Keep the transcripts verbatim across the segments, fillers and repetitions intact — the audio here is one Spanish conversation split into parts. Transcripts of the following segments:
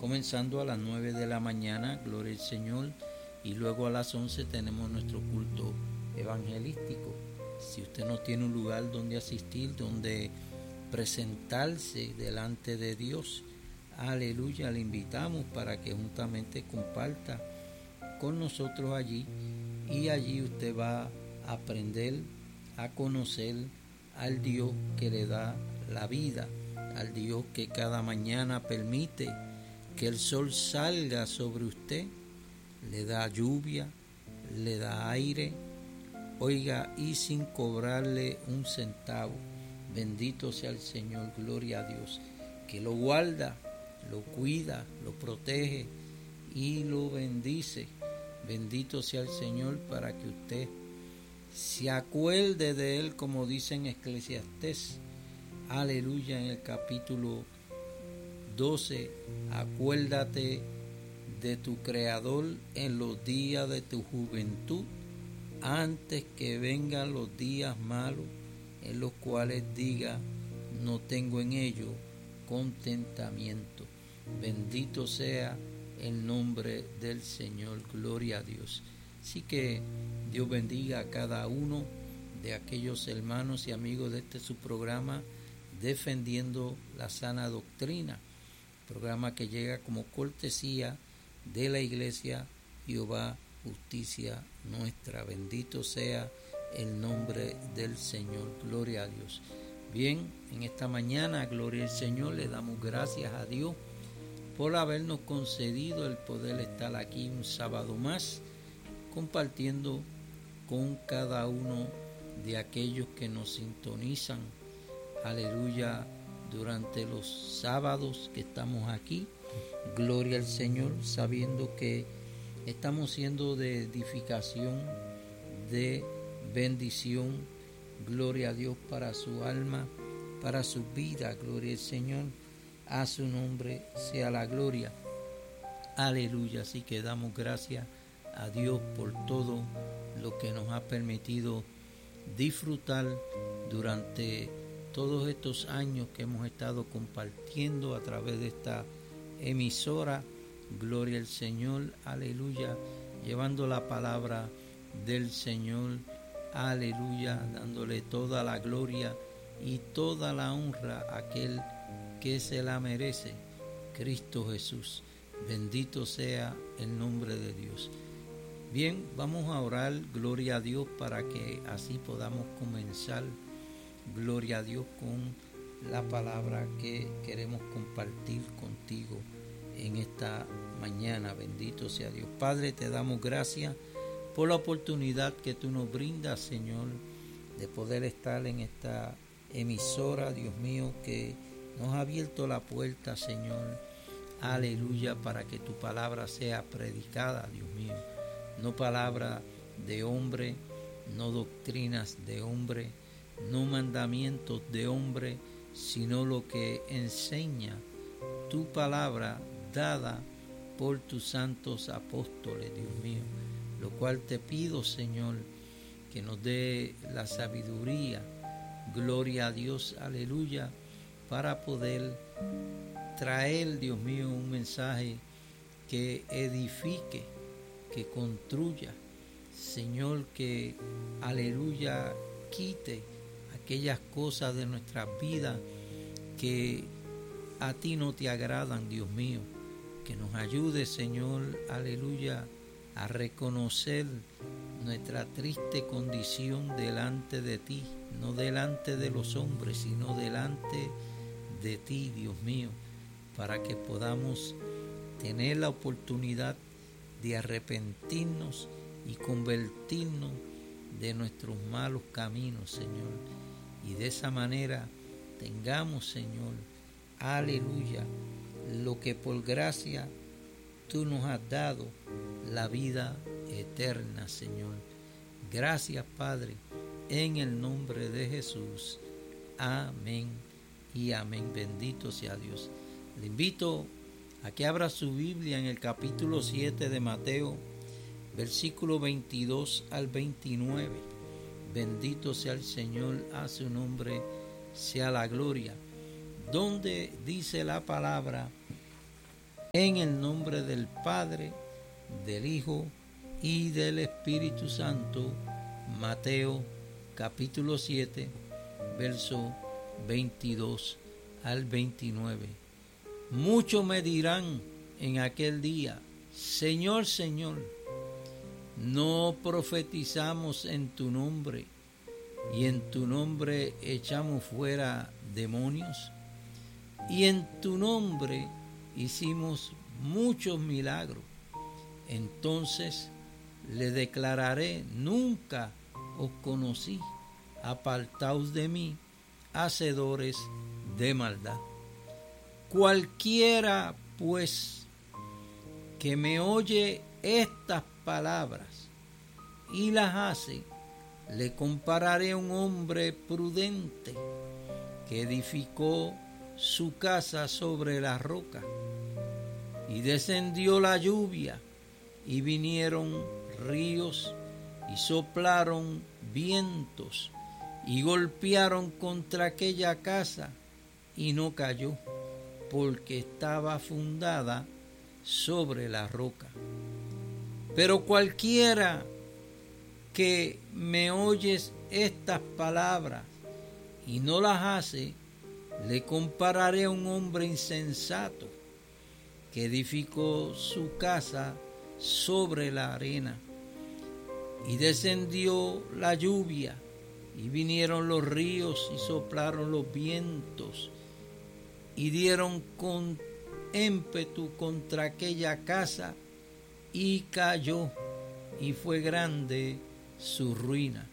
comenzando a las nueve de la mañana, gloria al Señor, y luego a las once tenemos nuestro culto evangelístico. Si usted no tiene un lugar donde asistir, donde presentarse delante de Dios, aleluya, le invitamos para que juntamente comparta con nosotros allí, y allí usted va a aprender a conocer al Dios que le da la vida, al Dios que cada mañana permite que el sol salga sobre usted, le da lluvia, le da aire, oiga, y sin cobrarle un centavo. Bendito sea el Señor, gloria a Dios, que lo guarda, lo cuida, lo protege y lo bendice. Bendito sea el Señor, para que usted se acuerde de Él, como dice en Eclesiastés, aleluya, en el capítulo doce, acuérdate de tu Creador en los días de tu juventud, antes que vengan los días malos, en los cuales diga, no tengo en ello contentamiento. Bendito sea el nombre del Señor, gloria a Dios. Así que Dios bendiga a cada uno de aquellos hermanos y amigos de este su programa, Defendiendo la Sana Doctrina, programa que llega como cortesía de la Iglesia Jehová Justicia Nuestra. Bendito sea el nombre del Señor, gloria a Dios. Bien, en esta mañana, gloria al Señor, le damos gracias a Dios por habernos concedido el poder estar aquí un sábado más, compartiendo con cada uno de aquellos que nos sintonizan, aleluya, durante los sábados que estamos aquí. Gloria al Señor, sabiendo que estamos siendo de edificación, de bendición, gloria a Dios, para su alma, para su vida, gloria al Señor, a su nombre sea la gloria, aleluya. Así que damos gracias a Dios por todo lo que nos ha permitido disfrutar durante todos estos años que hemos estado compartiendo a través de esta emisora, gloria al Señor, aleluya, llevando la palabra del Señor, aleluya, dándole toda la gloria y toda la honra a aquel que se la merece, Cristo Jesús. Bendito sea el nombre de Dios. Bien, vamos a orar, gloria a Dios, para que así podamos comenzar, gloria a Dios, con la palabra que queremos compartir contigo en esta mañana. Bendito sea Dios. Padre, te damos gracias por la oportunidad que tú nos brindas, Señor, de poder estar en esta emisora, Dios mío, que nos ha abierto la puerta, Señor, aleluya, para que tu palabra sea predicada, Dios mío. No palabra de hombre, no doctrinas de hombre, no mandamientos de hombre, sino lo que enseña tu palabra dada por tus santos apóstoles, Dios mío. Lo cual te pido, Señor, que nos dé la sabiduría, gloria a Dios, aleluya, para poder traer, Dios mío, un mensaje que edifique, que construya, Señor, que, aleluya, quite aquellas cosas de nuestras vidas que a ti no te agradan, Dios mío. Que nos ayude, Señor, aleluya, a reconocer nuestra triste condición delante de ti, no delante de los hombres, sino delante de ti, Dios mío, para que podamos tener la oportunidad de arrepentirnos y convertirnos de nuestros malos caminos, Señor, y de esa manera tengamos, Señor, aleluya, lo que por gracia tú nos has dado, la vida eterna, Señor. Gracias, Padre, en el nombre de Jesús. Amén y amén. Bendito sea Dios. Le invito a que abra su Biblia en el capítulo siete de Mateo, versículo veintidós al veintinueve. Bendito sea el Señor, a su nombre sea la gloria. Donde dice la palabra En el nombre del Padre, del Hijo y del Espíritu Santo. Mateo capítulo siete, verso veintidós al veintinueve. Muchos me dirán en aquel día: Señor, Señor, ¿no profetizamos en tu nombre y en tu nombre echamos fuera demonios? Y en tu nombre hicimos muchos milagros. Entonces le declararé: nunca os conocí, apartaos de mí, hacedores de maldad. Cualquiera, pues, que me oye estas palabras y las hace, le compararé a un hombre prudente que edificó su casa sobre la roca. Y descendió la lluvia, y vinieron ríos, y soplaron vientos, y golpearon contra aquella casa, y no cayó, porque estaba fundada sobre la roca. Pero cualquiera que me oyes estas palabras y no las hace, le compararé a un hombre insensato que edificó su casa sobre la arena. Y descendió la lluvia, y vinieron los ríos, y soplaron los vientos, y dieron con ímpetu contra aquella casa, y cayó, y fue grande su ruina.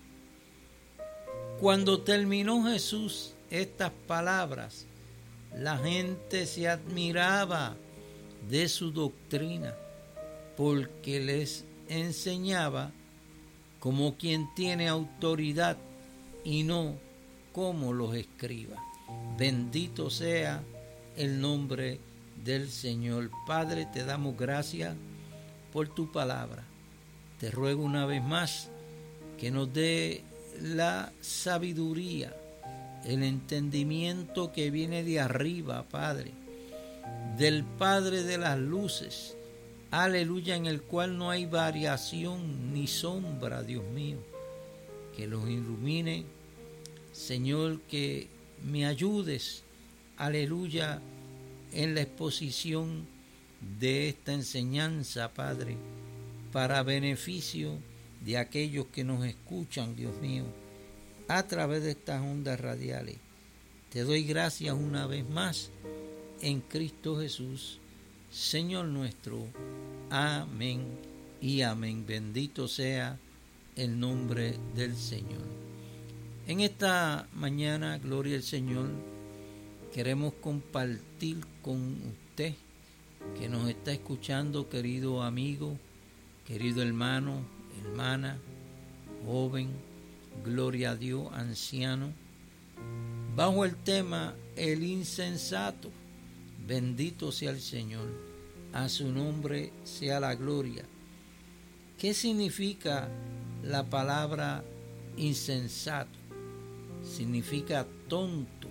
Cuando terminó Jesús estas palabras, la gente se admiraba de su doctrina, porque les enseñaba como quien tiene autoridad y no como los escribas. Bendito sea el nombre del Señor. Padre, te damos gracias por tu palabra. Te ruego una vez más que nos dé la sabiduría, el entendimiento que viene de arriba, Padre, del Padre de las luces, aleluya, en el cual no hay variación ni sombra, Dios mío. Que los ilumine, Señor, que me ayudes, aleluya, en la exposición de esta enseñanza, Padre, para beneficio de aquellos que nos escuchan, Dios mío, a través de estas ondas radiales. Te doy gracias una vez más en Cristo Jesús, Señor nuestro. Amén y amén. Bendito sea el nombre del Señor. En esta mañana, gloria al Señor, queremos compartir con usted que nos está escuchando, querido amigo, querido hermano, hermana, joven, gloria a Dios, anciano, bajo el tema el insensato. Bendito sea el Señor, a su nombre sea la gloria. ¿Qué significa la palabra insensato? Significa tonto,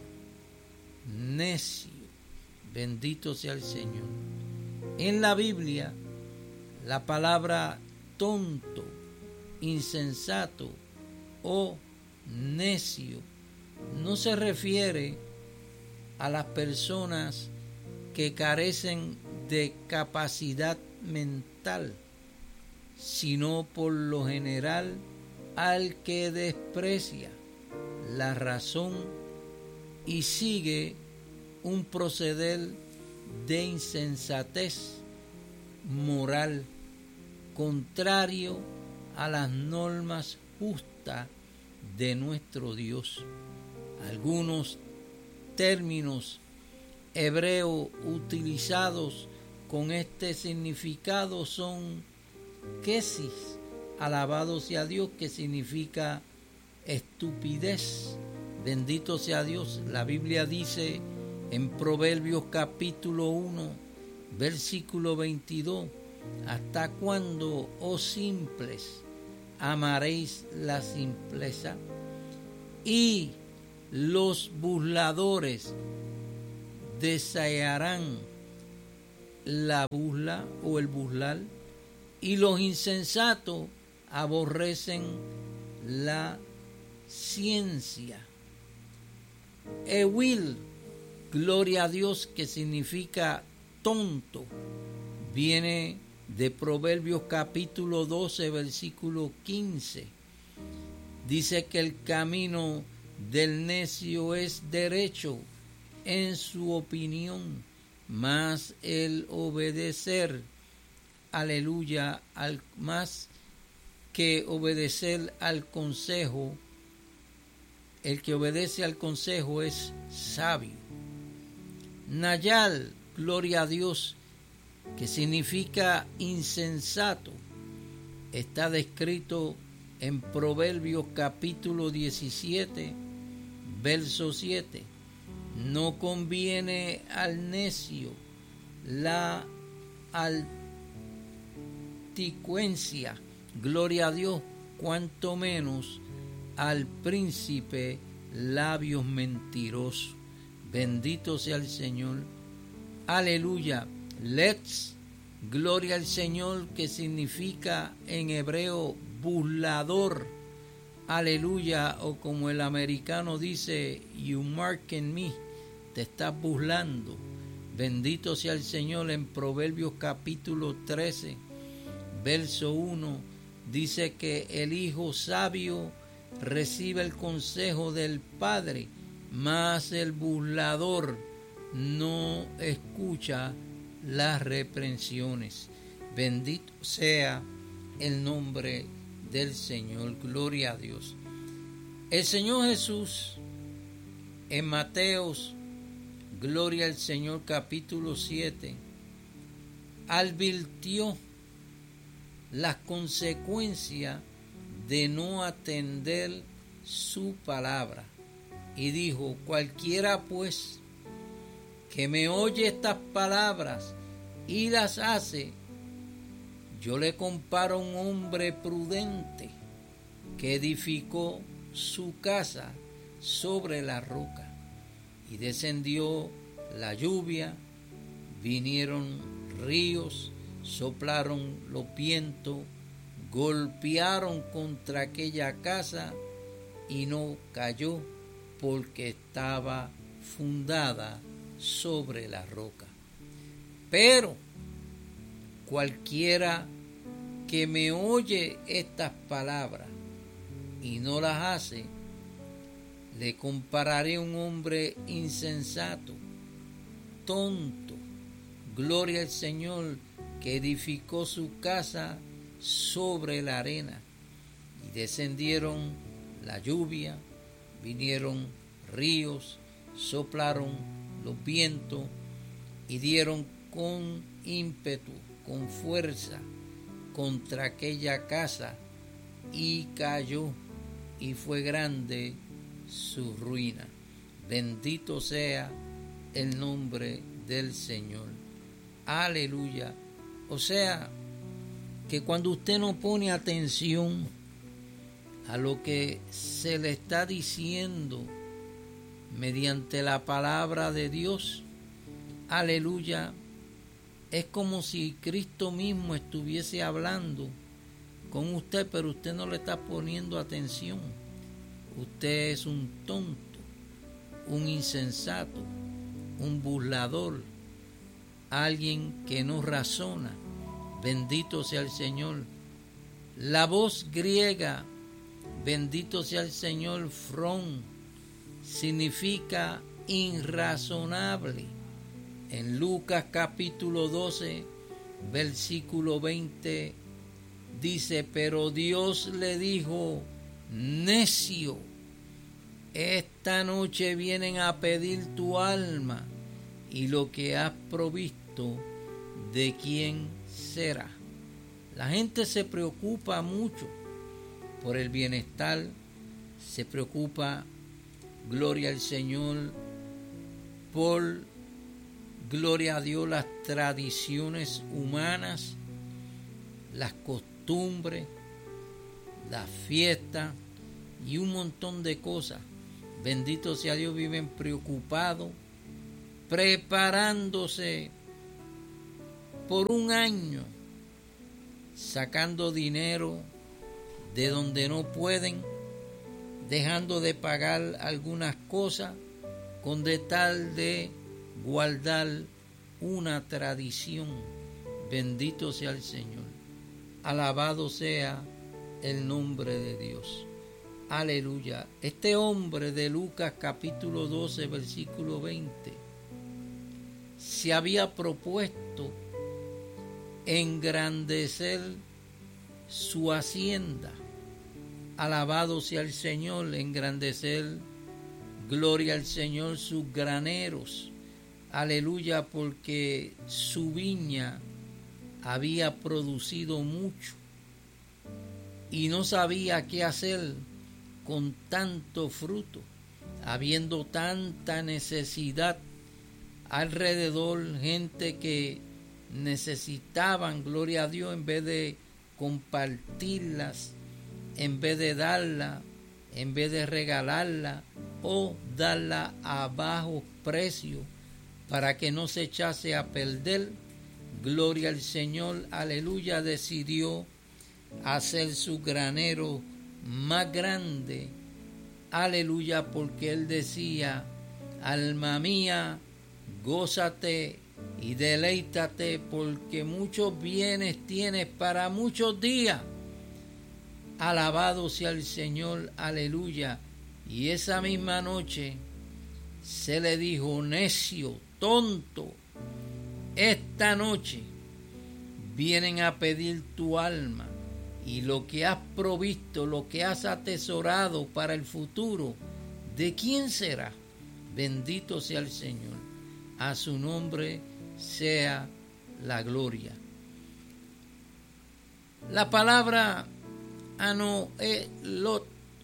necio. Bendito sea el Señor. En la Biblia, la palabra tonto, insensato o necio no se refiere a las personas que carecen de capacidad mental, sino por lo general al que desprecia la razón y sigue un proceder de insensatez moral contrario a las normas justas de nuestro Dios. Algunos términos hebreos utilizados con este significado son quesis, alabado sea Dios, que significa estupidez. Bendito sea Dios. La Biblia dice en Proverbios capítulo uno, versículo veintidós: ¿hasta cuándo, oh simples, amaréis la simpleza? Y los burladores desearán la burla o el burlar, y los insensatos aborrecen la ciencia. Ewil, gloria a Dios, que significa tonto, viene de Proverbios capítulo doce, versículo quince. Dice que el camino del necio es derecho en su opinión, mas el obedecer, aleluya, al, más que obedecer al consejo, el que obedece al consejo es sabio. Nayal, gloria a Dios, que significa insensato, está descrito en Proverbios capítulo diecisiete, verso siete. No conviene al necio la alticuencia, gloria a Dios, cuanto menos al príncipe labios mentirosos. Bendito sea el Señor. Aleluya. Let's, gloria al Señor, que significa en hebreo burlador. Aleluya. O como el americano dice, you marking me, te estás burlando. Bendito sea el Señor. En Proverbios capítulo trece, verso uno, dice que el hijo sabio recibe el consejo del padre, mas el burlador no escucha las reprensiones. Bendito sea el nombre del Señor. Gloria a Dios. El Señor Jesús en Mateos, gloria al Señor, capítulo siete, advirtió las consecuencias de no atender su palabra y dijo: cualquiera pues que me oye estas palabras y las hace, yo le comparo a un hombre prudente que edificó su casa sobre la roca, y descendió la lluvia, vinieron ríos, soplaron los vientos, golpearon contra aquella casa y no cayó, porque estaba fundada sobre la roca. Pero cualquiera que me oye estas palabras y no las hace, le compararé a un hombre insensato, tonto, gloria al Señor, que edificó su casa sobre la arena, y descendieron la lluvia, vinieron ríos, soplaron los vientos y dieron con ímpetu, con fuerza, contra aquella casa, y cayó, y fue grande su ruina. Bendito sea el nombre del Señor. Aleluya. O sea, que cuando usted no pone atención a lo que se le está diciendo mediante la palabra de Dios, aleluya, es como si Cristo mismo estuviese hablando con usted, pero usted no le está poniendo atención. Usted es un tonto, un insensato, un burlador, alguien que no razona. Bendito sea el Señor. La voz griega, bendito sea el Señor, frón, significa irrazonable. En Lucas capítulo doce, versículo veinte, dice: pero Dios le dijo: necio, esta noche vienen a pedir tu alma, y lo que has provisto, ¿de quién será? La gente se preocupa mucho por el bienestar, se preocupa, gloria al Señor, por, gloria a Dios, las tradiciones humanas, las costumbres, las fiestas y un montón de cosas. Bendito sea Dios, viven preocupados, preparándose por un año sacando dinero de donde no pueden, dejando de pagar algunas cosas con de tal de guardar una tradición. Bendito sea el Señor. Alabado sea el nombre de Dios. Aleluya. Este hombre de Lucas capítulo doce versículo veinte se había propuesto engrandecer su hacienda. Alabado sea el Señor. Engrandecer, gloria al Señor, sus graneros. Aleluya, porque su viña había producido mucho y no sabía qué hacer con tanto fruto, habiendo tanta necesidad alrededor, gente que necesitaban, gloria a Dios, en vez de compartirlas, en vez de darla, en vez de regalarla o darla a bajo precio para que no se echase a perder. Gloria al Señor, aleluya, decidió hacer su granero más grande, aleluya, porque él decía: alma mía, gózate y deleítate, porque muchos bienes tienes para muchos días. Alabado sea el Señor, aleluya. Y esa misma noche se le dijo: necio, tonto, esta noche vienen a pedir tu alma, y lo que has provisto, lo que has atesorado para el futuro, ¿de quién será? Bendito sea el Señor. A su nombre sea la gloria. La palabra anoelot,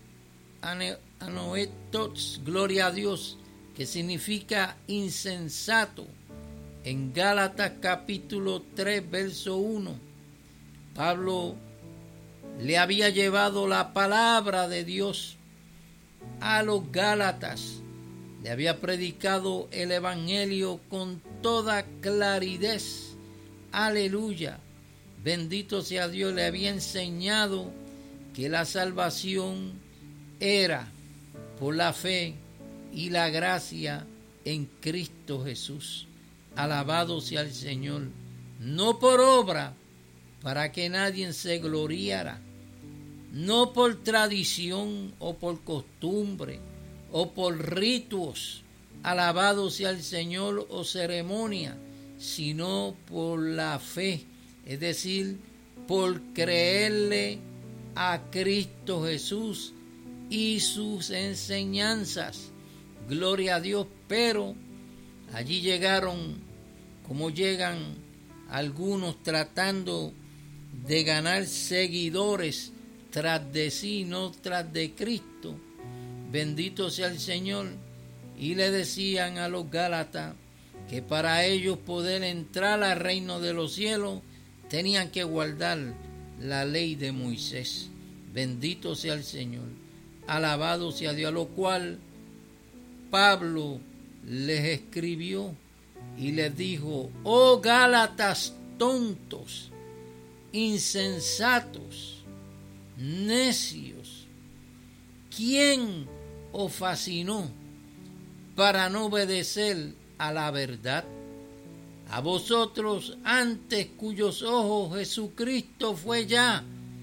anoetos, gloria a Dios, que significa insensato. En Gálatas capítulo tres, verso uno, Pablo le había llevado la palabra de Dios a los Gálatas. Le había predicado el evangelio con toda claridad. Aleluya. Bendito sea Dios. Le había enseñado que la salvación era por la fe y la gracia en Cristo Jesús. Alabado sea el Señor. No por obra, para que nadie se gloriara. No por tradición o por costumbre o por ritos, alabado sea el Señor, o ceremonia, sino por la fe, es decir, por creerle a Cristo Jesús y sus enseñanzas. Gloria a Dios. Pero allí llegaron, como llegan algunos, tratando de ganar seguidores tras de sí, no tras de Cristo. Bendito sea el Señor. Y le decían a los Gálatas que para ellos poder entrar al reino de los cielos tenían que guardar la ley de Moisés. Bendito sea el Señor. Alabado sea Dios. A lo cual Pablo les escribió y les dijo: oh Gálatas tontos, insensatos, necios, ¿quién os fascinó para no obedecer a la verdad? A vosotros, antes cuyos ojos Jesucristo fue ya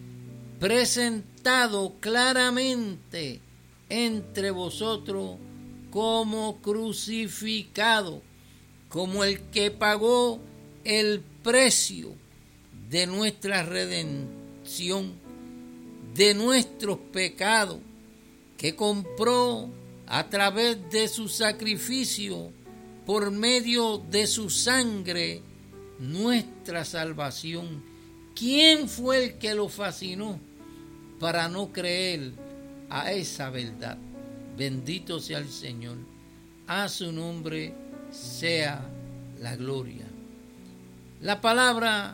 presentado claramente entre vosotros como crucificado, como el que pagó el precio de nuestra redención, de nuestros pecados, que compró a través de su sacrificio, por medio de su sangre, nuestra salvación. ¿Quién fue el que lo fascinó para no creer a esa verdad? Bendito sea el Señor. A su nombre sea la gloria. La palabra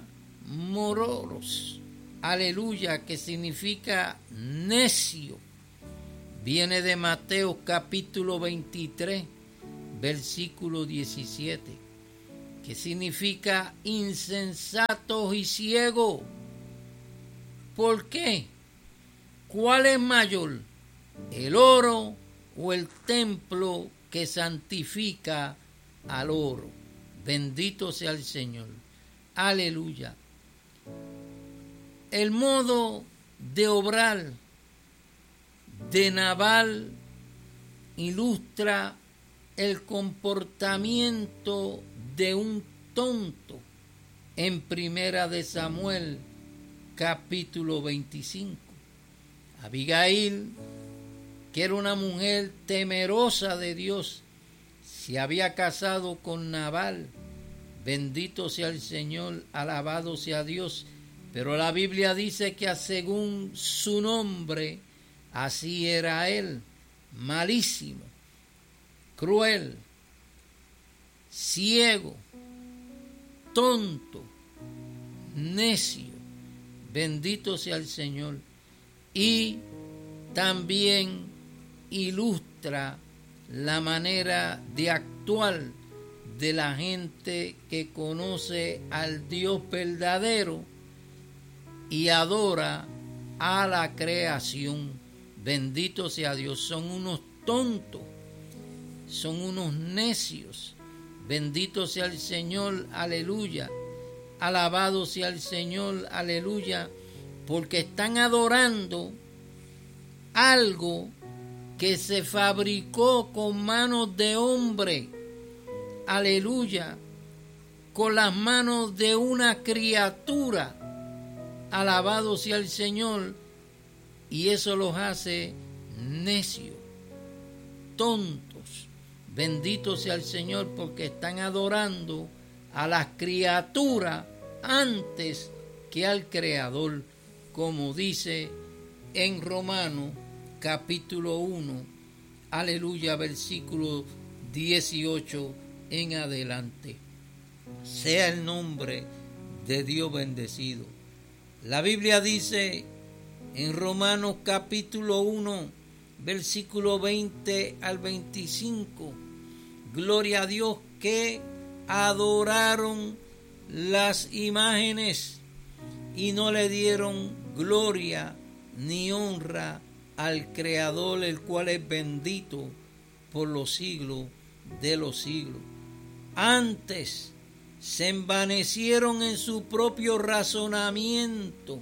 moros, aleluya, que significa necio, viene de Mateo capítulo veintitrés, versículo diecisiete, que significa insensatos y ciegos. ¿Por qué? ¿Cuál es mayor, el oro o el templo que santifica al oro? Bendito sea el Señor. Aleluya. El modo de obrar de Nabal ilustra el comportamiento de un tonto en Primera de Samuel, capítulo veinticinco. Abigail, que era una mujer temerosa de Dios, se había casado con Nabal. Bendito sea el Señor, alabado sea Dios. Pero la Biblia dice que según su nombre, así era él, malísimo, cruel, ciego, tonto, necio. Bendito sea el Señor. Y también ilustra la manera de actuar de la gente que conoce al Dios verdadero y adora a la creación. Bendito sea Dios. Son unos tontos, son unos necios. Bendito sea el Señor, aleluya. Alabado sea el Señor, aleluya, porque están adorando algo que se fabricó con manos de hombre, aleluya, con las manos de una criatura. Alabado sea el Señor, y eso los hace necios, tontos. Bendito sea el Señor, porque están adorando a las criaturas antes que al Creador, como dice en Romanos capítulo uno, aleluya, versículo dieciocho en adelante. Sea el nombre de Dios bendecido. La Biblia dice en Romanos capítulo uno, versículo veinte al veinticinco, gloria a Dios, que adoraron las imágenes y no le dieron gloria ni honra al Creador, el cual es bendito por los siglos de los siglos. Antes se envanecieron en su propio razonamiento,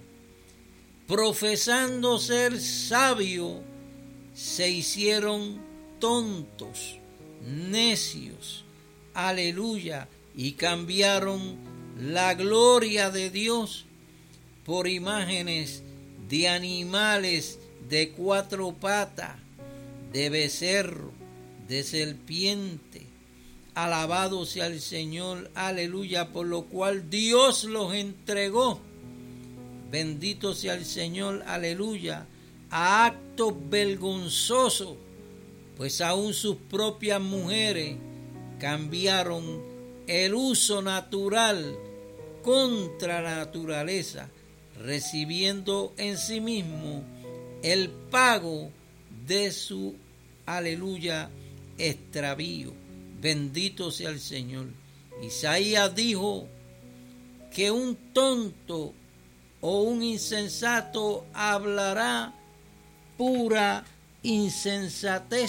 profesando ser sabios, se hicieron tontos, necios, aleluya, y cambiaron la gloria de Dios por imágenes de animales de cuatro patas, de becerro, de serpiente. Alabado sea el Señor, aleluya, por lo cual Dios los entregó. Bendito sea el Señor, aleluya, a actos vergonzosos, pues aún sus propias mujeres cambiaron el uso natural contra la naturaleza, recibiendo en sí mismo el pago de su, aleluya, extravío. Bendito sea el Señor. Isaías dijo que un tonto o un insensato hablará pura insensatez,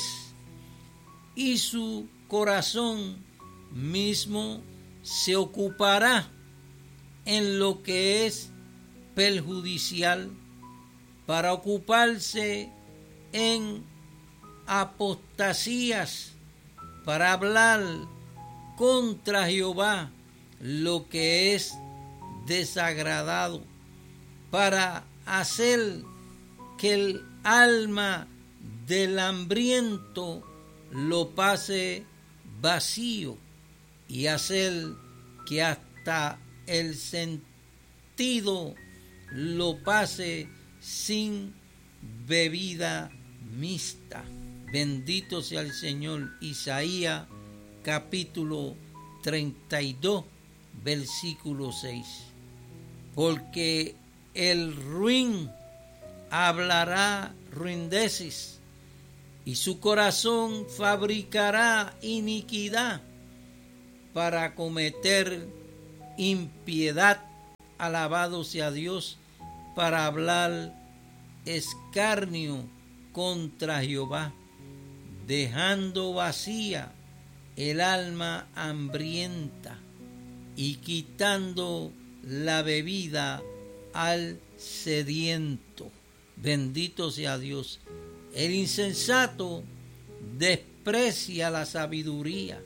y su corazón mismo se ocupará en lo que es perjudicial, para ocuparse en apostasías, para hablar contra Jehová lo que es desagradado, para hacer que el alma del hambriento lo pase vacío, y hacer que hasta el sentido lo pase sin bebida mixta. Bendito sea el Señor. Isaías capítulo treinta y dos, versículo seis. Porque el ruin hablará ruindeces, y su corazón fabricará iniquidad, para cometer impiedad, alabado sea Dios, para hablar escarnio contra Jehová, dejando vacía el alma hambrienta y quitando la bebida al sediento. Bendito sea Dios. El insensato desprecia la sabiduría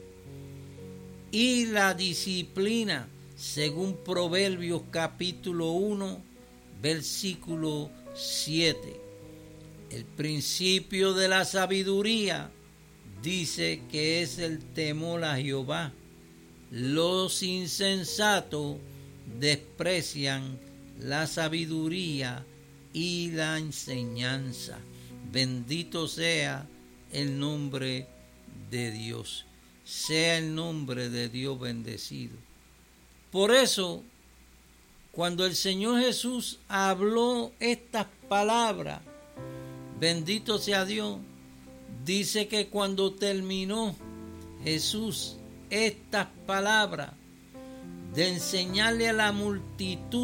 y la disciplina, según Proverbios capítulo uno, versículo siete. El principio de la sabiduría dice que es el temor a Jehová. Los insensatos desprecian la sabiduría y la enseñanza. Bendito sea el nombre de Dios. Sea el nombre de Dios bendecido. Por eso, cuando el Señor Jesús habló estas palabras, bendito sea Dios, dice que cuando terminó Jesús estas palabras de enseñarle a la multitud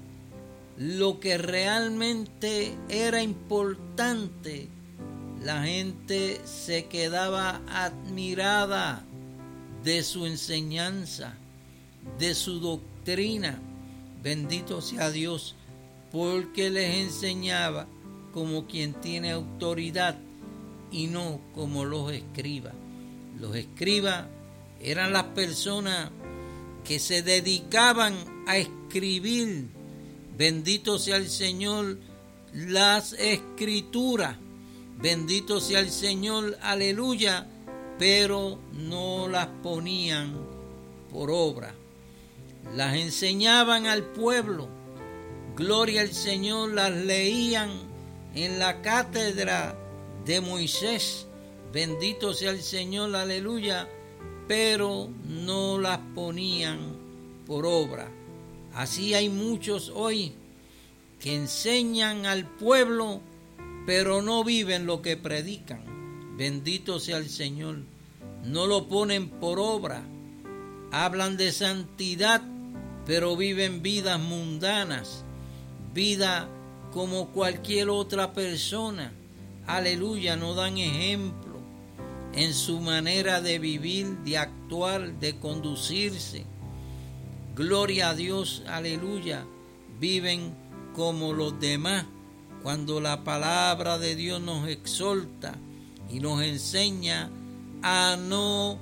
lo que realmente era importante, la gente se quedaba admirada de su enseñanza, de su doctrina. Bendito sea Dios, porque les enseñaba como quien tiene autoridad y no como los escribas. Los escribas eran las personas que se dedicaban a escribir, bendito sea el Señor, las escrituras, bendito sea el Señor, aleluya, pero no las ponían por obra. Las enseñaban al pueblo, gloria al Señor, las leían en la cátedra de Moisés, bendito sea el Señor, aleluya, pero no las ponían por obra. Así hay muchos hoy que enseñan al pueblo, pero no viven lo que predican. Bendito sea el Señor. No lo ponen por obra. Hablan de santidad, pero viven vidas mundanas, vida como cualquier otra persona. Aleluya, no dan ejemplo en su manera de vivir, de actuar, de conducirse. Gloria a Dios, aleluya. Viven como los demás. Cuando la palabra de Dios nos exhorta y nos enseña a no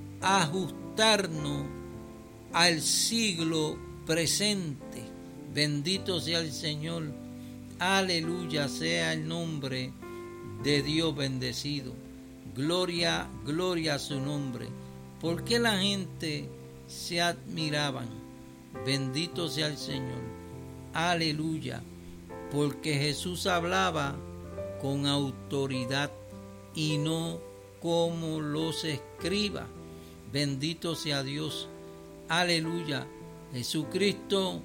ajustarnos al siglo presente. Bendito sea el Señor. Aleluya, sea el nombre de Dios bendecido. Gloria, gloria a su nombre. ¿Por qué la gente se admiraban? Bendito sea el Señor. Aleluya. Porque Jesús hablaba con autoridad y no como los escribas. Bendito sea Dios. Aleluya. Jesucristo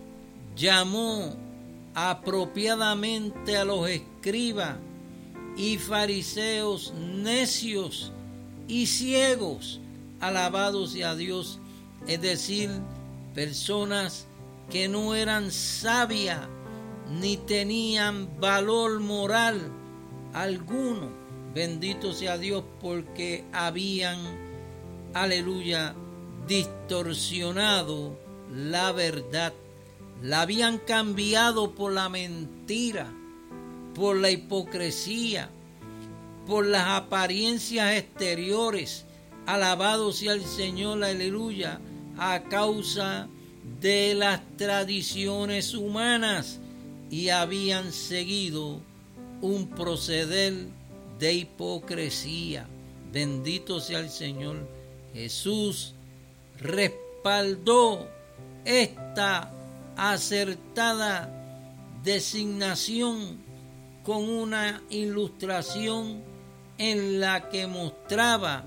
llamó apropiadamente a los escribas y fariseos necios y ciegos. Alabado sea Dios. Es decir, personas que no eran sabias ni tenían valor moral alguno. Bendito sea Dios, porque habían, aleluya, distorsionado la verdad. La habían cambiado por la mentira, por la hipocresía, por las apariencias exteriores. Alabado sea el Señor, aleluya, a causa de las tradiciones humanas, y habían seguido un proceder de hipocresía. Bendito sea el Señor. Jesús respaldó esta acertada designación con una ilustración en la que mostraba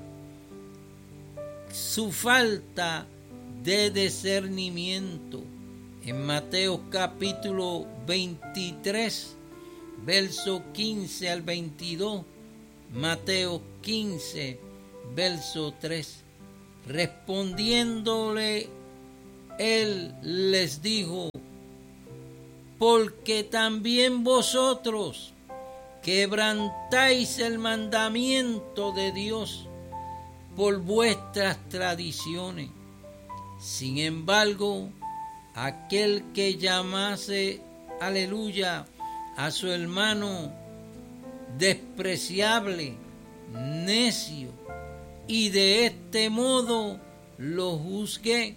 su falta de discernimiento. En Mateo capítulo veintitrés, verso quince al veintidós, Mateo quince, verso tres. Respondiéndole, él les dijo: porque también vosotros quebrantáis el mandamiento de Dios por vuestras tradiciones. Sin embargo, aquel que llamase, aleluya, a su hermano despreciable, necio, y de este modo lo juzgue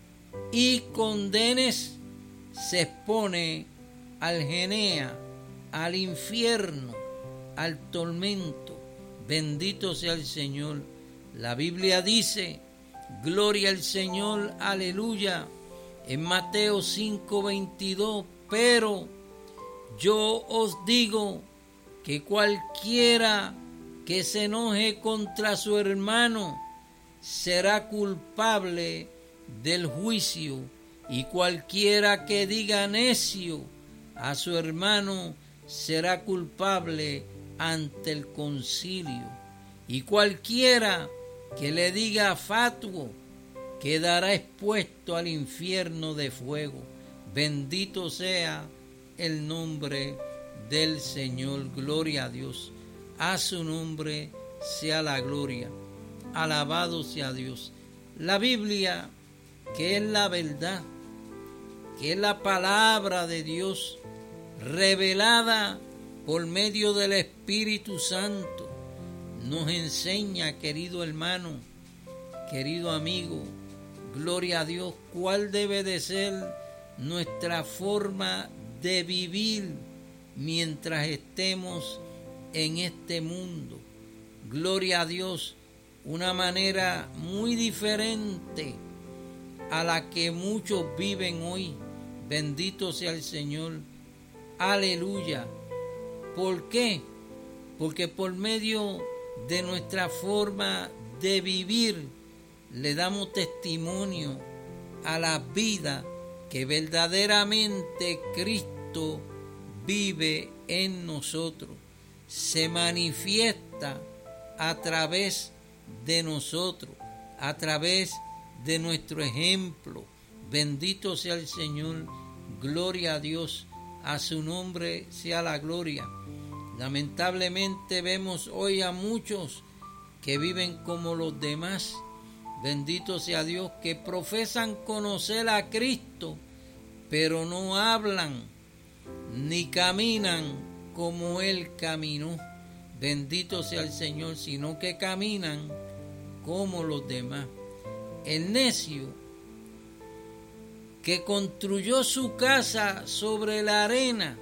y condenes, se expone al genea, al infierno, al tormento. Bendito sea el Señor. La Biblia dice, gloria al Señor, aleluya, en Mateo cinco veintidós, pero yo os digo que cualquiera que se enoje contra su hermano será culpable del juicio, y cualquiera que diga necio a su hermano será culpable ante el concilio, y cualquiera que le diga fatuo quedará expuesto al infierno de fuego. Bendito sea el nombre del Señor. Gloria a Dios. A su nombre sea la gloria. Alabado sea Dios. La Biblia, que es la verdad, que es la palabra de Dios revelada por medio del Espíritu Santo, nos enseña, querido hermano, querido amigo, gloria a Dios, cuál debe de ser nuestra forma de vivir mientras estemos en este mundo. Gloria a Dios, una manera muy diferente a la que muchos viven hoy. Bendito sea el Señor. Aleluya. ¿Por qué? Porque por medio de nuestra forma de vivir le damos testimonio a la vida que verdaderamente Cristo vive en nosotros. Se manifiesta a través de nosotros, a través de nuestro ejemplo. Bendito sea el Señor. Gloria a Dios. A su nombre sea la gloria. Lamentablemente vemos hoy a muchos que viven como los demás. Bendito sea Dios, que profesan conocer a Cristo, pero no hablan ni caminan como Él caminó. Bendito sea el Señor, sino que caminan como los demás. El necio que construyó su casa sobre la arena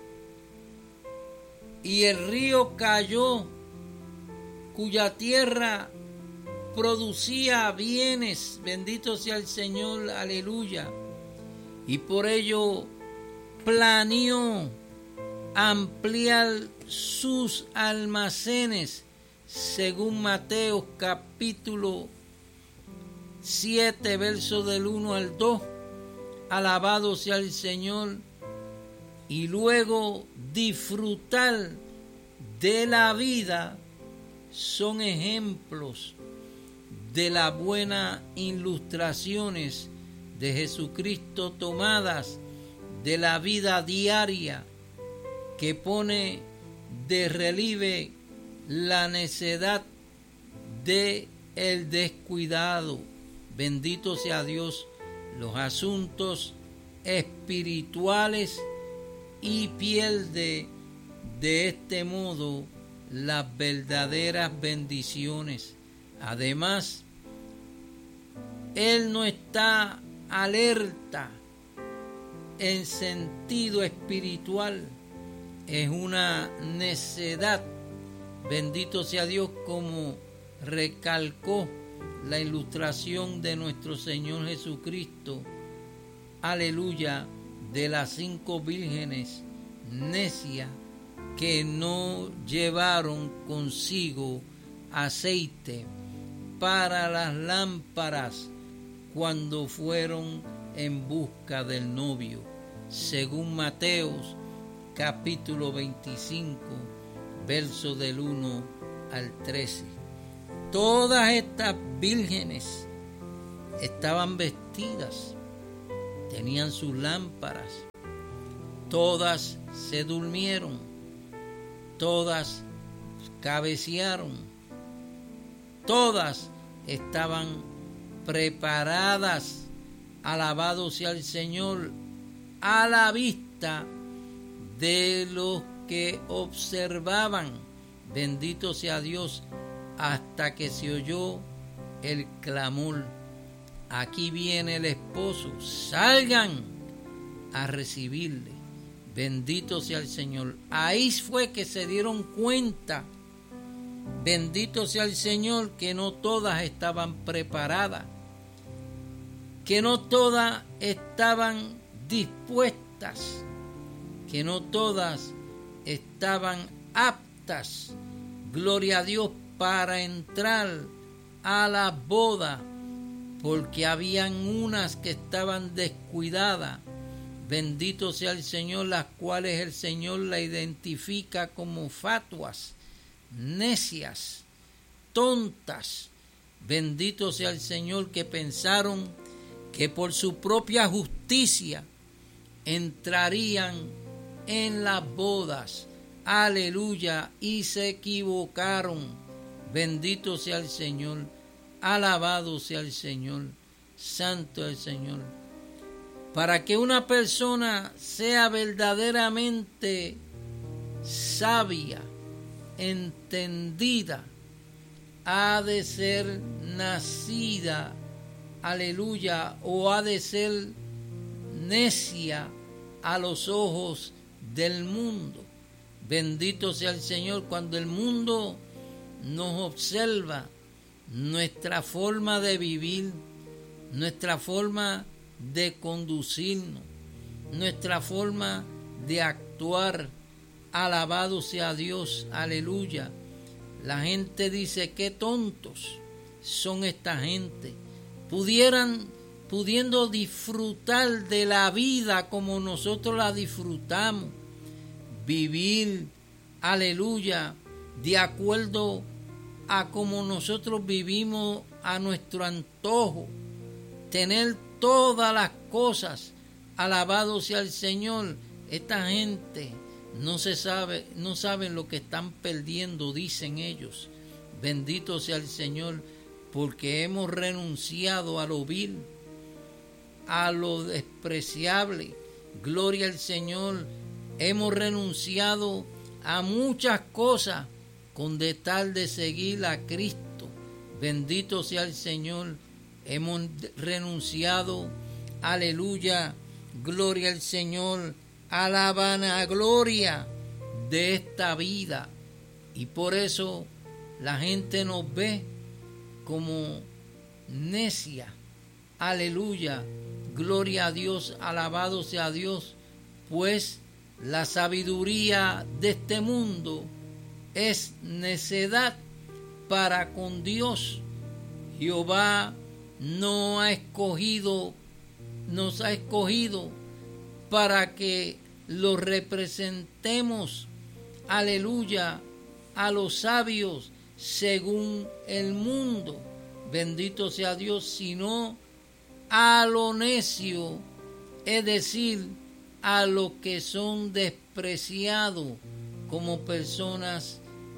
y el río cayó, cuya tierra producía bienes, bendito sea el Señor, aleluya, y por ello planeó ampliar sus almacenes, según Mateo capítulo siete, verso del uno al dos. Alabado sea el Señor. Y luego disfrutar de la vida son ejemplos de las buenas ilustraciones de Jesucristo tomadas de la vida diaria, que pone de relieve la necedad de el descuidado. Bendito sea Dios. Los asuntos espirituales, y pierde de este modo las verdaderas bendiciones. Además, él no está alerta en sentido espiritual. Es una necedad. Bendito sea Dios, como recalcó la ilustración de nuestro Señor Jesucristo, aleluya, de las cinco vírgenes necias que no llevaron consigo aceite para las lámparas cuando fueron en busca del novio, según Mateo capítulo veinticinco, verso del uno al trece. Todas estas vírgenes estaban vestidas, tenían sus lámparas, todas se durmieron, todas cabecearon, todas estaban preparadas, alabado sea el Señor, a la vista de los que observaban, bendito sea Dios, hasta que se oyó el clamor: aquí viene el esposo, salgan a recibirle. Bendito sea el Señor. Ahí fue que se dieron cuenta, bendito sea el Señor, que no todas estaban preparadas, que no todas estaban dispuestas, que no todas estaban aptas, gloria a Dios, para entrar a la boda, porque habían unas que estaban descuidadas, bendito sea el Señor, las cuales el Señor la identifica como fatuas, necias, tontas, bendito sea el Señor, que pensaron que por su propia justicia entrarían en las bodas, aleluya, y se equivocaron, bendito sea el Señor, alabado sea el Señor, santo el Señor. Para que una persona sea verdaderamente sabia, entendida, ha de ser nacida, aleluya, o ha de ser necia a los ojos del mundo. Bendito sea el Señor. Cuando el mundo nos observa nuestra forma de vivir, nuestra forma de conducirnos, nuestra forma de actuar, alabado sea Dios, aleluya. La gente dice: qué tontos son esta gente, pudieran pudiendo disfrutar de la vida como nosotros la disfrutamos, vivir, aleluya, de acuerdo a como nosotros vivimos a nuestro antojo, tener todas las cosas, alabado sea el Señor. Esta gente no se sabe, no saben lo que están perdiendo, dicen ellos. Bendito sea el Señor, porque hemos renunciado a lo vil, a lo despreciable. Gloria al Señor. Hemos renunciado a muchas cosas con de tal de seguir a Cristo. Bendito sea el Señor. Hemos renunciado, aleluya, gloria al Señor, a la vanagloria de esta vida. Y por eso la gente nos ve como necia. Aleluya, gloria a Dios, alabado sea Dios, pues la sabiduría de este mundo es necedad para con Dios. Jehová no ha escogido, nos ha escogido para que lo representemos, aleluya, a los sabios según el mundo, bendito sea Dios, sino a lo necio, es decir, a los que son despreciados como personas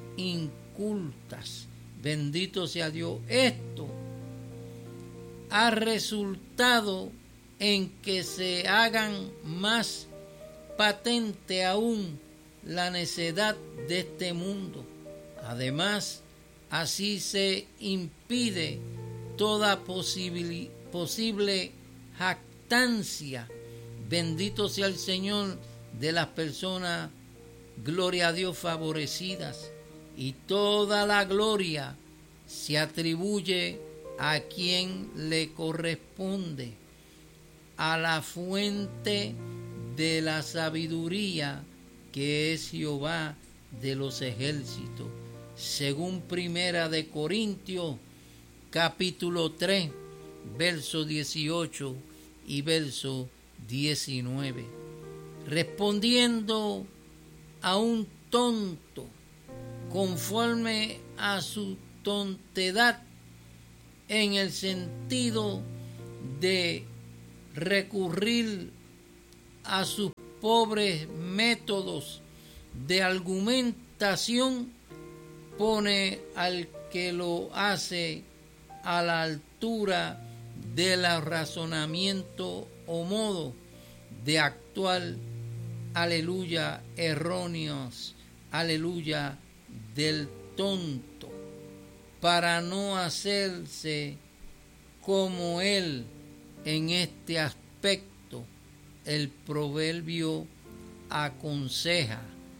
incultas. Bendito sea Dios. Esto ha resultado en que se hagan más patente aún la necedad de este mundo. Además, así se impide toda posible, posible jactancia, bendito sea el Señor, de las personas, gloria a Dios, favorecidas, y toda la gloria se atribuye a quien le corresponde, a la fuente de la sabiduría, que es Jehová de los ejércitos, según Primera de Corintios capítulo tres, verso dieciocho y verso diecinueve. Respondiendo a un tonto conforme a su tontedad, en el sentido de recurrir a sus pobres métodos de argumentación, pone al que lo hace a la altura del razonamiento o modo de actuar, aleluya, erróneos, aleluya, del tonto, para no hacerse como él en este aspecto. El proverbio aconseja: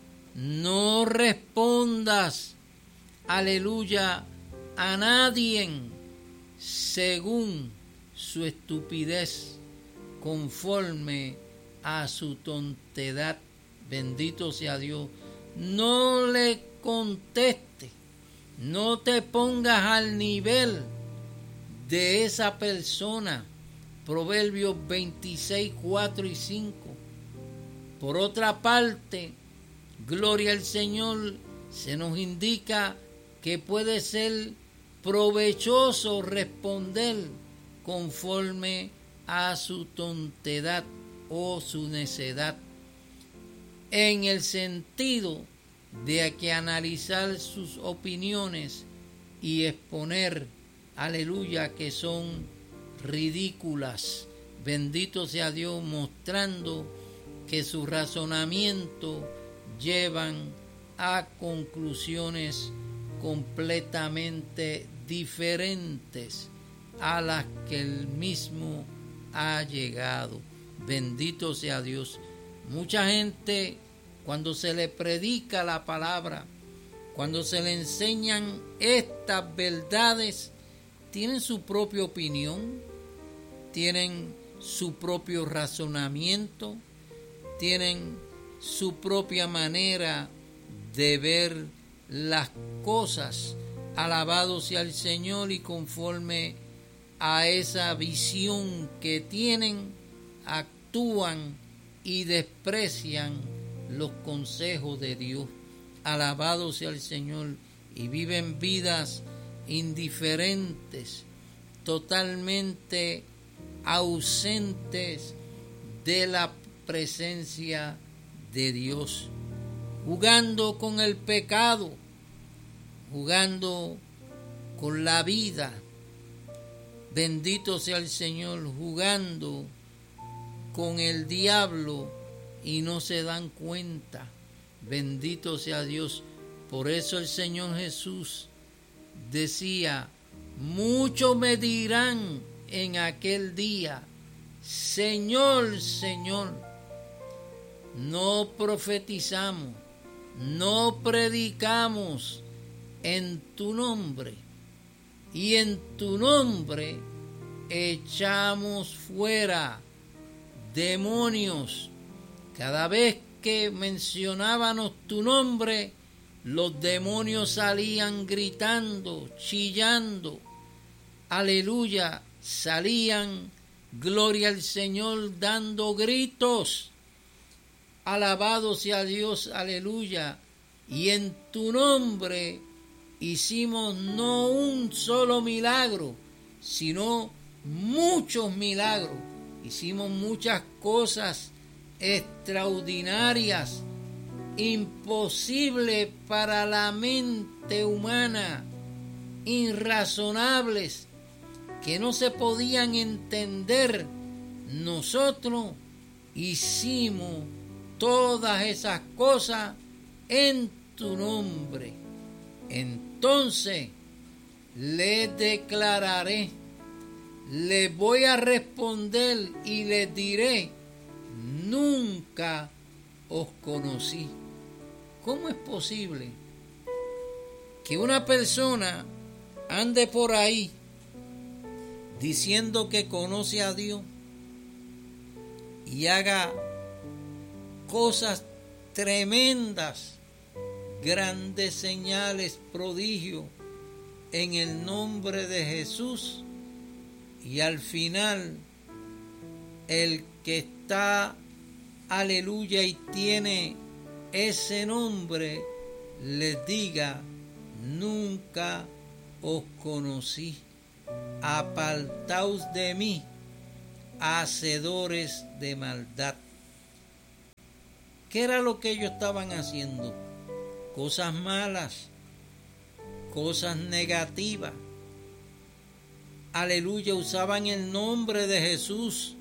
no respondas, aleluya, a nadie según su estupidez, conforme a su tontedad. Bendito sea Dios. No le conteste, no te pongas al nivel de esa persona. Proverbios veintiséis, cuatro y cinco. Por otra parte, gloria al Señor, se nos indica que puede ser provechoso responder conforme a su tontedad o su necedad, en el sentido de que analizar sus opiniones y exponer, aleluya, que son ridículas. Bendito sea Dios, mostrando que su razonamiento llevan a conclusiones completamente diferentes a las que él mismo ha llegado. Bendito sea Dios. Mucha gente, cuando se le predica la palabra, cuando se le enseñan estas verdades, tienen su propia opinión, tienen su propio razonamiento, tienen su propia manera de ver las cosas. Alabado sea el Señor, y conforme a esa visión que tienen, actúan y desprecian los consejos de Dios. Alabado sea el Señor, y viven vidas indiferentes, totalmente ausentes de la presencia de Dios, jugando con el pecado, jugando con la vida. Bendito sea el Señor, jugando con el diablo y no se dan cuenta. Bendito sea Dios. Por eso el Señor Jesús decía: muchos me dirán en aquel día, Señor, Señor, no profetizamos, no predicamos en tu nombre, y en tu nombre echamos fuera demonios. Cada vez que mencionábamos tu nombre, los demonios salían gritando, chillando, aleluya, salían, gloria al Señor, dando gritos. Alabado sea Dios, aleluya. Y en tu nombre hicimos no un solo milagro, sino muchos milagros. Hicimos muchas cosas extraordinarias, imposibles para la mente humana, irrazonables, que no se podían entender. Nosotros hicimos todas esas cosas en tu nombre. Entonces le declararé, le voy a responder y les diré: nunca os conocí. ¿Cómo es posible que una persona ande por ahí diciendo que conoce a Dios y haga cosas tremendas, grandes señales, prodigios en el nombre de Jesús, y al final el que está, aleluya, y tiene ese nombre, les diga: nunca os conocí, apartaos de mí, hacedores de maldad. ¿Qué era lo que ellos estaban haciendo? Cosas malas, cosas negativas. Aleluya, usaban el nombre de Jesús,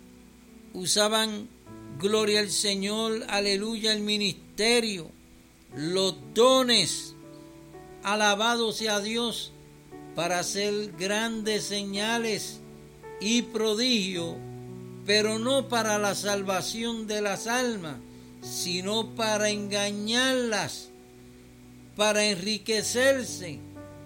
usaban gloria al Señor, aleluya, el ministerio, los dones, alabado sea Dios, para hacer grandes señales y prodigios, pero no para la salvación de las almas, sino para engañarlas, para enriquecerse,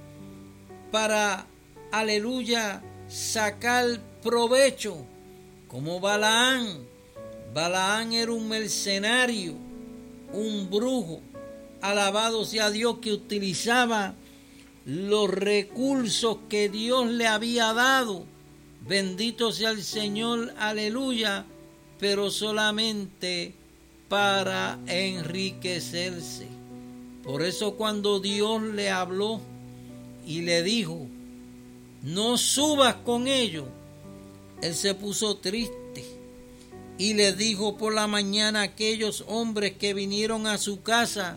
para, aleluya, sacar provecho, como Balaán. Balaán era un mercenario, un brujo, alabado sea Dios, que utilizaba los recursos que Dios le había dado, bendito sea el Señor, aleluya, pero solamente para enriquecerse. Por eso cuando Dios le habló y le dijo, no subas con ellos, él se puso triste y le dijo por la mañana a aquellos hombres que vinieron a su casa,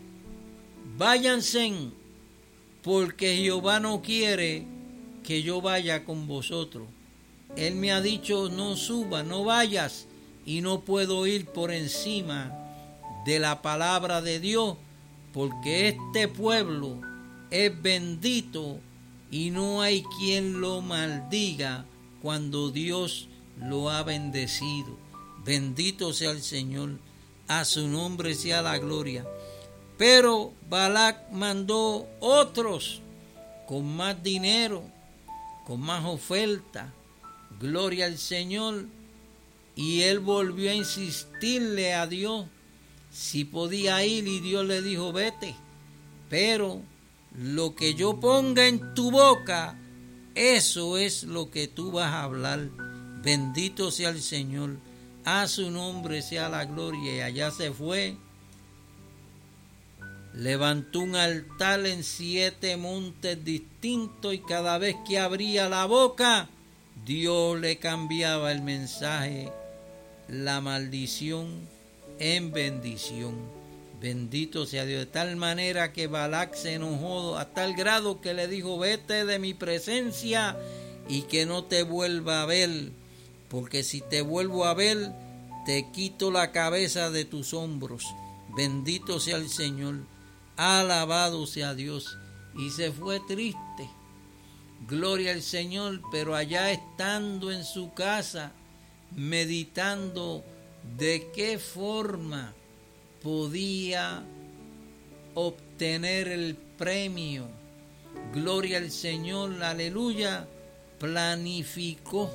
váyanse, porque Jehová no quiere que yo vaya con vosotros. Él me ha dicho, no suba, no vayas, y no puedo ir por encima de la palabra de Dios, porque este pueblo es bendito y no hay quien lo maldiga cuando Dios lo ha bendecido. Bendito sea el Señor, a su nombre sea la gloria. Pero Balac mandó otros con más dinero, con más oferta, gloria al Señor, y él volvió a insistirle a Dios si podía ir, y Dios le dijo, vete, pero lo que yo ponga en tu boca, eso es lo que tú vas a hablar. Bendito sea el Señor, a su nombre sea la gloria. Y allá se fue, levantó un altar en siete montes distintos, y cada vez que abría la boca, Dios le cambiaba el mensaje, la maldición en bendición. Bendito sea Dios, de tal manera que Balac se enojó a tal grado que le dijo, vete de mi presencia y que no te vuelva a ver, porque si te vuelvo a ver, te quito la cabeza de tus hombros. Bendito sea el Señor, alabado sea Dios. Y se fue triste, gloria al Señor, pero allá estando en su casa, meditando de qué forma podía obtener el premio, gloria al Señor, aleluya, planificó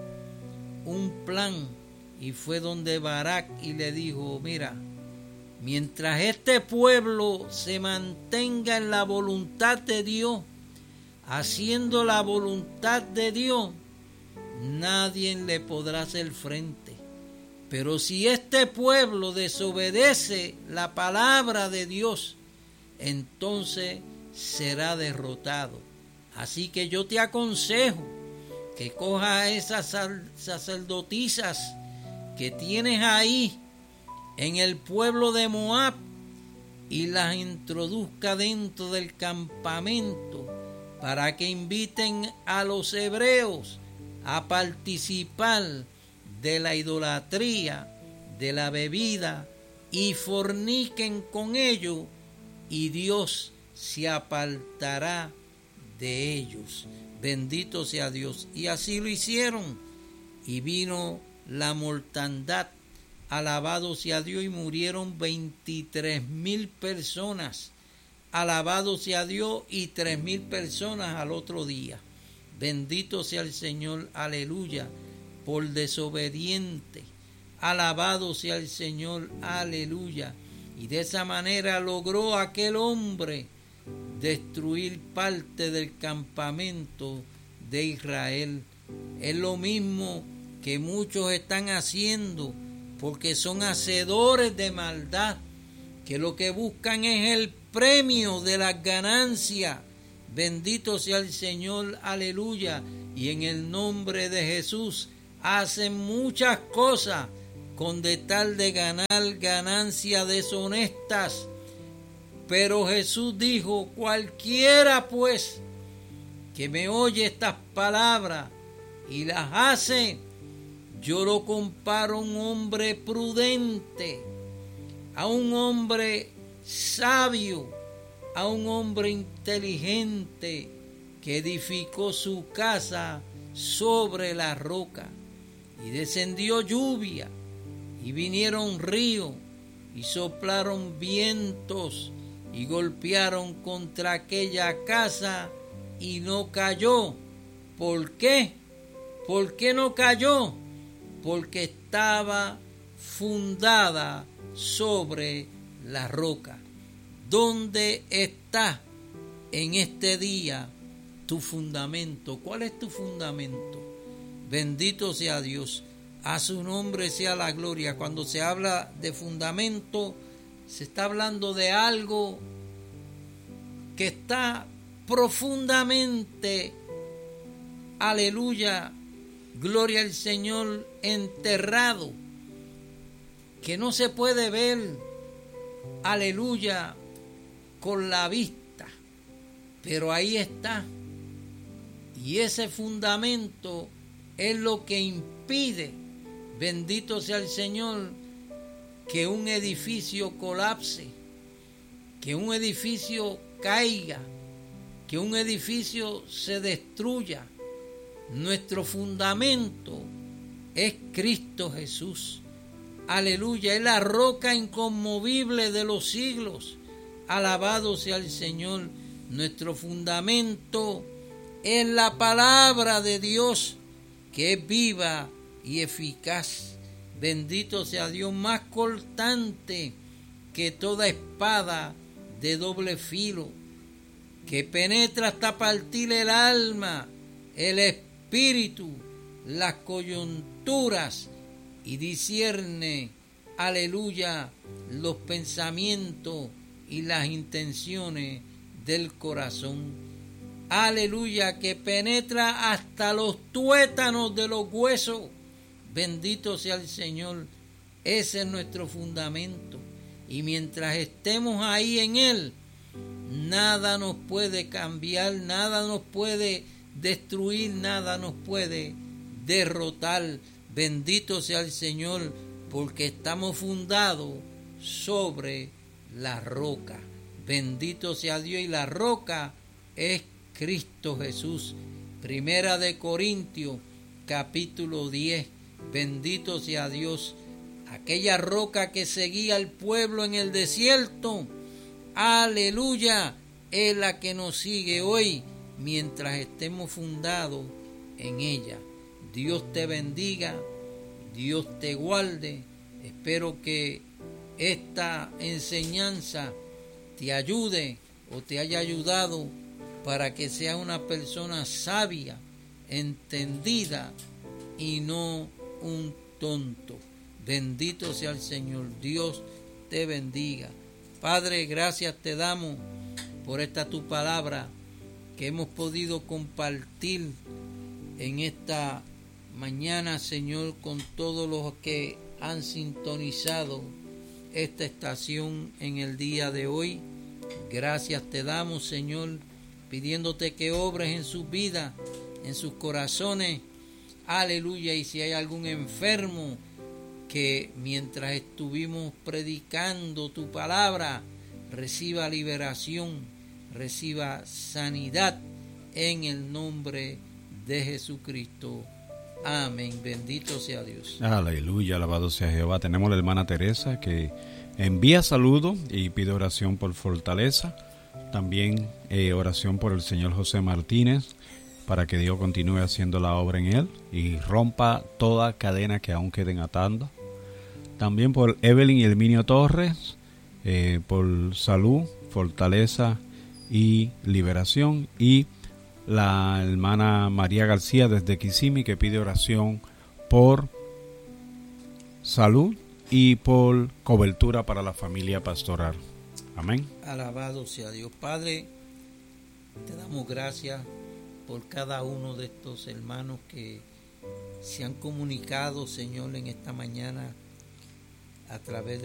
un plan y fue donde Balac y le dijo, mira, mientras este pueblo se mantenga en la voluntad de Dios, haciendo la voluntad de Dios, nadie le podrá hacer frente. Pero si este pueblo desobedece la palabra de Dios, entonces será derrotado. Así que yo te aconsejo que cojas a esas sacerdotisas que tienes ahí en el pueblo de Moab y las introduzca dentro del campamento para que inviten a los hebreos a participar de la idolatría, de la bebida, y forniquen con ellos, y Dios se apartará de ellos. Bendito sea Dios. Y así lo hicieron, y vino la mortandad, alabado sea Dios, y murieron veintitrés mil personas, alabado sea Dios, y tres mil personas al otro día. Bendito sea el Señor, aleluya, por desobediente. Alabado sea el Señor, aleluya. Y de esa manera logró aquel hombre destruir parte del campamento de Israel. Es lo mismo que muchos están haciendo, porque son hacedores de maldad, que lo que buscan es el premio de las ganancias. Bendito sea el Señor, aleluya. Y en el nombre de Jesús, hacen muchas cosas con de tal de ganar ganancias deshonestas. Pero Jesús dijo: cualquiera pues que me oye estas palabras y las hace, yo lo comparo a un hombre prudente, a un hombre sabio, a un hombre inteligente que edificó su casa sobre la roca. Y descendió lluvia, y vinieron ríos, y soplaron vientos, y golpearon contra aquella casa, y no cayó. ¿Por qué? ¿Por qué no cayó? Porque estaba fundada sobre la roca. ¿Dónde está en este día tu fundamento? ¿Cuál es tu fundamento? Bendito sea Dios. A su nombre sea la gloria. Cuando se habla de fundamento, se está hablando de algo que está profundamente, aleluya, gloria al Señor, enterrado, que no se puede ver, aleluya, con la vista, pero ahí está. Y ese fundamento es lo que impide, bendito sea el Señor, que un edificio colapse, que un edificio caiga, que un edificio se destruya. Nuestro fundamento es Cristo Jesús. Aleluya, es la roca inconmovible de los siglos. Alabado sea el Señor. Nuestro fundamento es la palabra de Dios, que es viva y eficaz. Bendito sea Dios, más cortante que toda espada de doble filo, que penetra hasta partir el alma, el espíritu, las coyunturas, y discierne, aleluya, los pensamientos y las intenciones del corazón. Aleluya, que penetra hasta los tuétanos de los huesos. Bendito sea el Señor. Ese es nuestro fundamento. Y mientras estemos ahí en Él, nada nos puede cambiar, nada nos puede destruir, nada nos puede derrotar. Bendito sea el Señor, porque estamos fundados sobre la roca. Bendito sea Dios, y la roca es Cristo Jesús. Primera de Corintios, capítulo diez. Bendito sea Dios. Aquella roca que seguía al pueblo en el desierto, aleluya, es la que nos sigue hoy mientras estemos fundados en ella. Dios te bendiga, Dios te guarde. Espero que esta enseñanza te ayude o te haya ayudado para que seas una persona sabia, entendida y no un tonto. Bendito sea el Señor. Dios te bendiga. Padre, gracias te damos por esta tu palabra que hemos podido compartir en esta mañana, Señor, con todos los que han sintonizado esta estación en el día de hoy. Gracias te damos, Señor, pidiéndote que obres en sus vidas, en sus corazones. Aleluya. Y si hay algún enfermo, que mientras estuvimos predicando tu palabra, reciba liberación, reciba sanidad en el nombre de Jesucristo. Amén. Bendito sea Dios. Aleluya, alabado sea Jehová. Tenemos la hermana Teresa que envía saludos y pide oración por fortaleza. También eh, oración por el señor José Martínez, para que Dios continúe haciendo la obra en él y rompa toda cadena que aún queden atando. También por Evelyn y Herminio Torres, eh, por salud, fortaleza y liberación. Y la hermana María García desde Kissimmee, que pide oración por salud y por cobertura para la familia pastoral. Amén. Alabado sea Dios. Padre, te damos gracias por cada uno de estos hermanos que se han comunicado, Señor, en esta mañana a través de